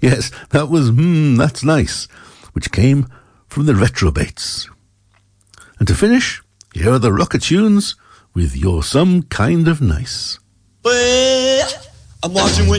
Yes, that was That's Nice, which came from the Retrobates. And to finish, here are the Rockatunes with You're Some Kind of Nice. Well, I'm watching with